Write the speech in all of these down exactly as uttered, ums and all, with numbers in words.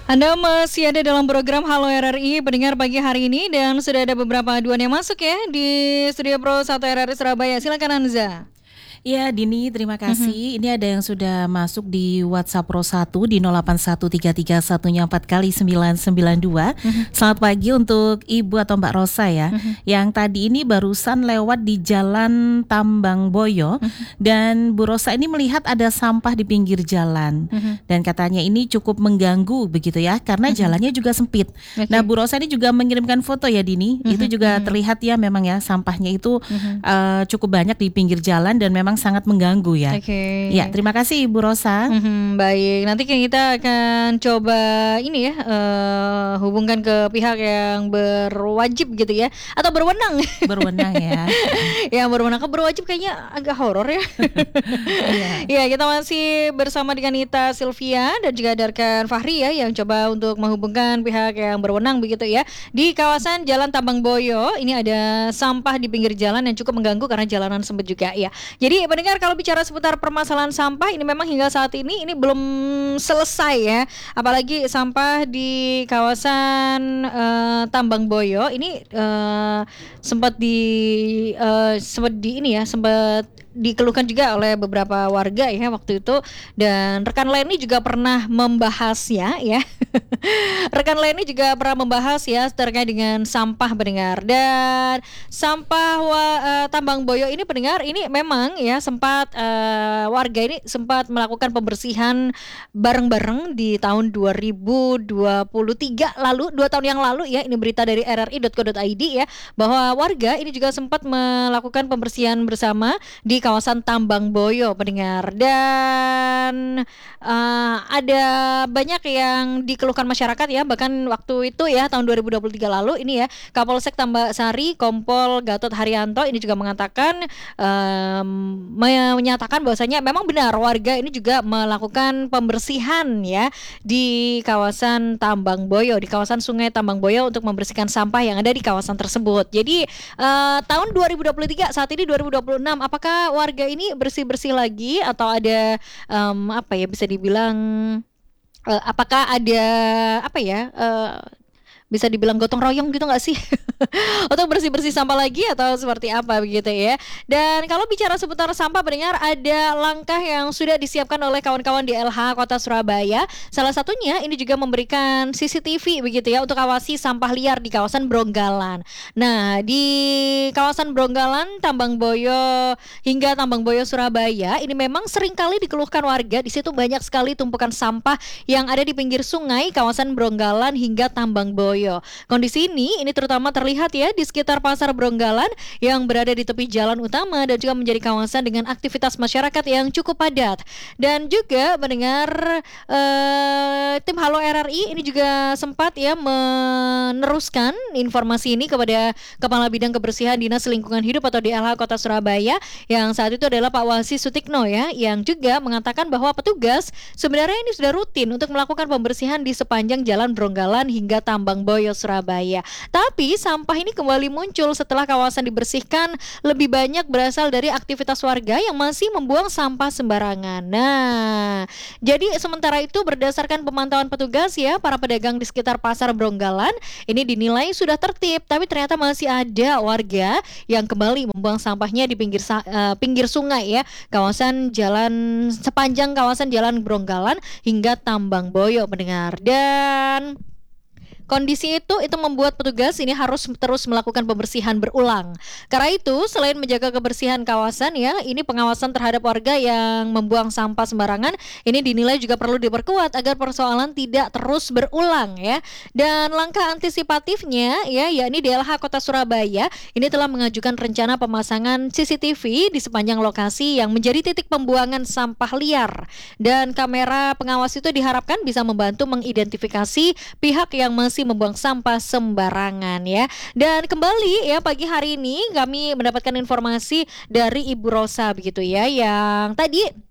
Anda masih ada dalam program Halo R R I pendengar pagi hari ini dan sudah ada beberapa aduan yang masuk ya di Studio Pro satu R R I Surabaya. Silakan Anza. Ya Dini, terima kasih. Mm-hmm. Ini ada yang sudah masuk di WhatsApp Pro satu di nol delapan satu tiga tiga satu empat kali sembilan sembilan dua. Mm-hmm. Selamat pagi untuk Ibu atau Mbak Rosa ya. Mm-hmm. Yang tadi ini barusan lewat di Jalan Tambang Boyo. Mm-hmm. Dan Bu Rosa ini melihat ada sampah di pinggir jalan. Mm-hmm. Dan katanya ini cukup mengganggu begitu ya, karena mm-hmm. jalannya juga sempit. Okay. Nah Bu Rosa ini juga mengirimkan foto ya Dini. Mm-hmm. Itu juga mm-hmm. terlihat ya memang ya sampahnya itu mm-hmm. uh, cukup banyak di pinggir jalan dan memang sangat mengganggu ya. Oke. Okay. Ya, terima kasih Ibu Rosa. Mm-hmm, baik, nanti kita akan coba ini ya uh, hubungkan ke pihak yang berwajib gitu ya, atau berwenang. Berwenang ya. Yang berwenang, ke berwajib kayaknya agak horor ya. Ya, kita masih bersama dengan Nita Sylvia dan juga Darkan Fahri ya yang coba untuk menghubungkan pihak yang berwenang begitu ya. Di kawasan Jalan Tambang Boyo ini ada sampah di pinggir jalan yang cukup mengganggu karena jalanan sempit juga ya. Jadi pendengar, kalau bicara seputar permasalahan sampah ini memang hingga saat ini ini belum selesai ya. Apalagi sampah di kawasan uh, Tambang Boyo ini uh, sempat di uh, sempat di ini ya sempat dikeluhkan juga oleh beberapa warga ya waktu itu, dan rekan Leni juga pernah membahasnya ya. Rekan Leni juga pernah membahas ya terkait dengan sampah pendengar, dan sampah wa, uh, Tambang Boyo ini pendengar ini memang ya sempat uh, warga ini sempat melakukan pembersihan bareng-bareng di tahun dua ribu dua puluh tiga lalu, dua tahun yang lalu ya. Ini berita dari r r i dot co dot i d ya, bahwa warga ini juga sempat melakukan pembersihan bersama di kawasan Tambang Boyo pendengar, dan uh, ada banyak yang dikeluhkan masyarakat ya. Bahkan waktu itu ya tahun dua ribu dua puluh tiga lalu ini ya, Kapolsek Tambakasari Kompol Gatot Haryanto ini juga mengatakan um, menyatakan bahwasanya memang benar warga ini juga melakukan pembersihan ya di kawasan Tambang Boyo, di kawasan Sungai Tambang Boyo untuk membersihkan sampah yang ada di kawasan tersebut. Jadi uh, tahun dua ribu dua puluh tiga, saat ini dua ribu dua puluh enam, apakah warga ini bersih-bersih lagi atau ada um, apa ya bisa dibilang uh, apakah ada apa ya uh, bisa dibilang gotong royong gitu nggak sih untuk bersih-bersih sampah lagi atau seperti apa begitu ya. Dan kalau bicara seputar sampah pendengar, ada langkah yang sudah disiapkan oleh kawan-kawan di L H Kota Surabaya. Salah satunya ini juga memberikan C C T V begitu ya untuk awasi sampah liar di kawasan Bronggalan. Nah, di kawasan Bronggalan, Tambang Boyo hingga Tambang Boyo Surabaya ini memang sering kali dikeluhkan warga. Di situ banyak sekali tumpukan sampah yang ada di pinggir sungai kawasan Bronggalan hingga Tambang Boyo. Kondisi ini ini terutama terlihat ya di sekitar Pasar Bronggalan yang berada di tepi jalan utama dan juga menjadi kawasan dengan aktivitas masyarakat yang cukup padat. Dan juga mendengar uh, tim Halo R R I ini juga sempat ya meneruskan informasi ini kepada Kepala Bidang Kebersihan Dinas Lingkungan Hidup atau D L H Kota Surabaya yang saat itu adalah Pak Wasi Sutikno ya, yang juga mengatakan bahwa petugas sebenarnya ini sudah rutin untuk melakukan pembersihan di sepanjang Jalan Bronggalan hingga Tambang Boyo Surabaya. Tapi sampah ini kembali muncul setelah kawasan dibersihkan, lebih banyak berasal dari aktivitas warga yang masih membuang sampah sembarangan. Nah, jadi sementara itu berdasarkan pemantauan petugas ya, para pedagang di sekitar Pasar Bronggalan ini dinilai sudah tertib, tapi ternyata masih ada warga yang kembali membuang sampahnya di pinggir uh, pinggir sungai ya, kawasan jalan sepanjang kawasan Jalan Bronggalan hingga Tambang Boyo mendengar. Dan kondisi itu itu membuat petugas ini harus terus melakukan pembersihan berulang. Karena itu, selain menjaga kebersihan kawasan ya, ini pengawasan terhadap warga yang membuang sampah sembarangan ini dinilai juga perlu diperkuat agar persoalan tidak terus berulang ya. Dan langkah antisipatifnya ya, yakni D L H Kota Surabaya ini telah mengajukan rencana pemasangan C C T V di sepanjang lokasi yang menjadi titik pembuangan sampah liar. Dan kamera pengawas itu diharapkan bisa membantu mengidentifikasi pihak yang masih membuang sampah sembarangan ya. Dan kembali ya pagi hari ini kami mendapatkan informasi dari Ibu Rosa begitu ya, yang tadi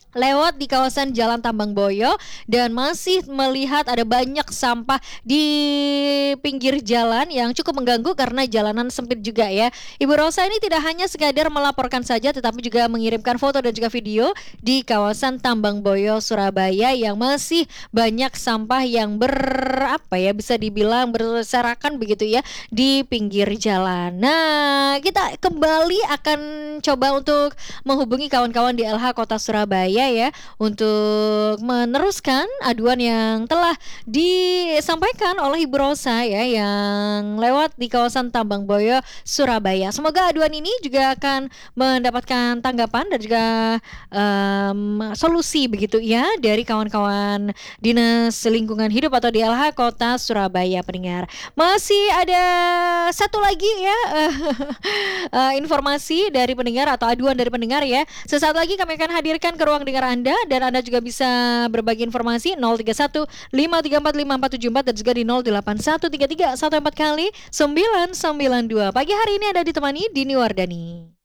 lewat di kawasan Jalan Tambang Boyo dan masih melihat ada banyak sampah di pinggir jalan yang cukup mengganggu karena jalanan sempit juga ya. Ibu Rosa ini tidak hanya sekadar melaporkan saja tetapi juga mengirimkan foto dan juga video di kawasan Tambang Boyo Surabaya yang masih banyak sampah yang ber apa ya bisa dibilang berserakan begitu ya di pinggir jalan. Nah, kita kembali akan coba untuk menghubungi kawan-kawan di L H Kota Surabaya ya untuk meneruskan aduan yang telah disampaikan oleh Ibu Rosa ya yang lewat di kawasan Tambang Boyo Surabaya. Semoga aduan ini juga akan mendapatkan tanggapan dan juga um, solusi begitu ya dari kawan-kawan Dinas Lingkungan Hidup atau di L H Kota Surabaya pendengar. Masih ada satu lagi ya uh, informasi dari pendengar atau aduan dari pendengar ya. Sesaat lagi kami akan hadirkan ke ruang dengar Anda dan Anda juga bisa berbagi informasi nol tiga satu lima tiga empat lima empat tujuh empat dan juga di nol delapan satu tiga tiga satu empat kali sembilan sembilan dua. Pagi hari ini Anda ditemani Dini Wardani.